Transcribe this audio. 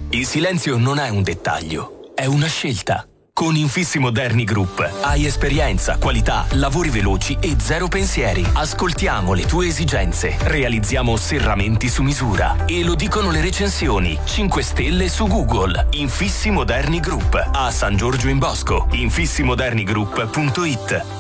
Il silenzio non è un dettaglio, è una scelta. Con Infissi Moderni Group hai esperienza, qualità, lavori veloci e zero pensieri. Ascoltiamo le tue esigenze, realizziamo serramenti su misura e lo dicono le recensioni. 5 stelle su Google. Infissi Moderni Group a San Giorgio in Bosco. infissimodernigroup.it.